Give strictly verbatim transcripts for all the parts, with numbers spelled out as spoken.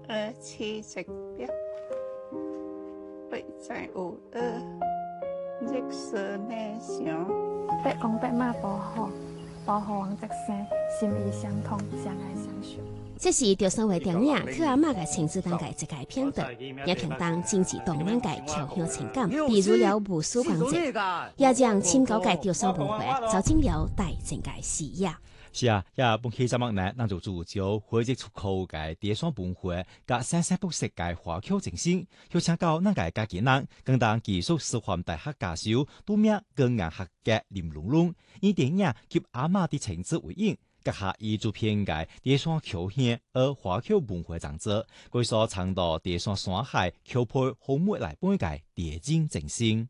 而且直表不再有二历史内向， 伯公伯妈保护，保护王泽生，心意相通，相爱相许。 这是潮汕话电影去阿嬷嘅亲子当嘅一个片段，也听当经济动人嘅侨乡情感，比如了无数光节，也将深究嘅潮汕文化走进了大众嘅视野。 是啊，也本期节目呢，咱就聚焦回忆出口嘅潮汕文化，甲生生不息嘅華僑精神，又請到咱嘅家己人，更當技術師範大學教授，拄名高顏學嘅林龍龍，以電影及阿嬷的情節為引，閣下以做片嘅潮汕僑鄉而華僑文化長者，佢所倡導潮汕山海僑配風物來本嘅地景精神。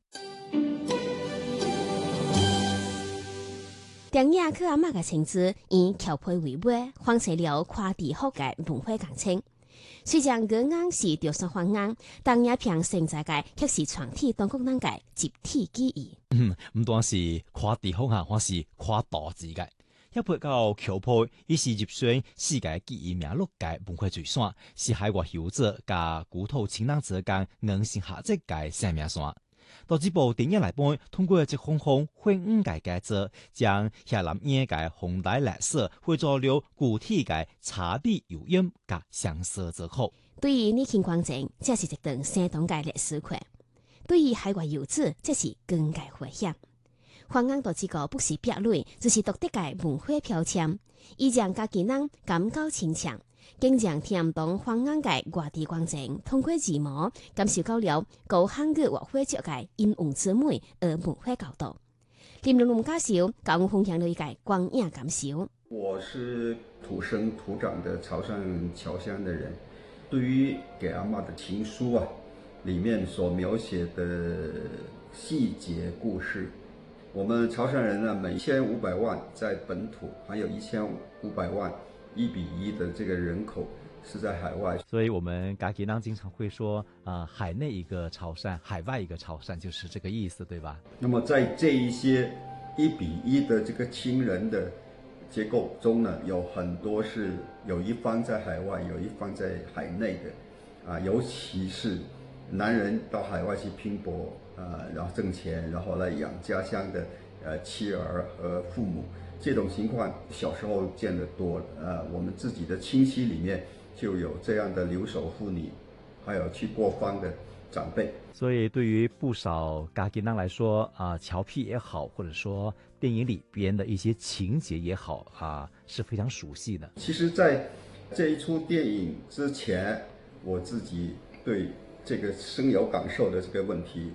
電影去阿嬷嘅情節以僑配為尾，放出了跨地域嘅文化感情。雖然語言是潮汕方言，但也憑承載嘅卻是全體當國人嘅集體記憶。 嗯，唔單是跨地域啊，或是跨大字嘅。一配到僑配，伊是入選世界記憶名錄嘅文化遺產，是海外遊者加古土親人之間硬性合作嘅生命線。到這部電影來本，通過一封封混五嘅介質，將下南野嘅紅帶歷史匯做了具體嘅差別有因及相似之處。 對於年輕觀眾，這是一段相當嘅歷史課；對於海外遊子，這是更加危險。方言到這個不是別類，就是獨特嘅文化標籤，以讓家己人感覺親切。經常聽懂方言嘅外地觀眾，通過字幕感受到了高漢語或會著嘅音韻之美而文化角度。林龍龍教授教我分享了一個觀影感受。 我是土生土長的潮汕僑鄉的人，對於給阿嬷的情書啊，裡面所描寫的細節故事，我們潮汕人呢，每千五百萬在本土，還有一千五百萬。一比一的這個人口是在海外， 所以我們家己人經常會說啊、呃，海內一個潮汕，海外一個潮汕，就是這個意思，對吧？ 那麼在這一些一比一的這個親人的結構中呢，有很多是有一方在海外，有一方在海內的，啊，尤其是男人到海外去拼搏，啊，然後掙錢，然後來養家鄉的呃妻兒和父母。這種情況小時候見得多了，呃，我們自己的親戚裡面就有這樣的留守婦女，還有去過方的長輩。 所以對於不少家己人來說，啊，僑配也好，或者說電影裡邊的一些情節也好，啊，是非常熟悉的。 其實在這一出電影之前，我自己對這個深有感受的這個問題